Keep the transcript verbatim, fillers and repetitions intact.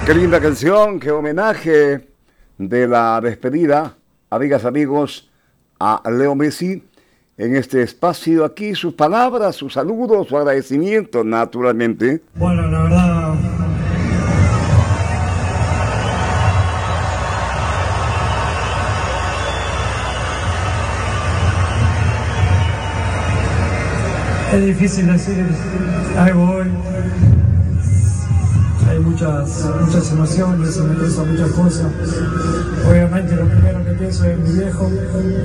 Qué linda canción, qué homenaje de la despedida, amigas, amigos, a Leo Messi en este espacio. Aquí sus palabras, sus saludos, su agradecimiento, naturalmente. Bueno, la verdad, es difícil decir algo hoy. Hay muchas, muchas emociones, se me pasan muchas cosas. Obviamente lo primero que pienso es mi viejo,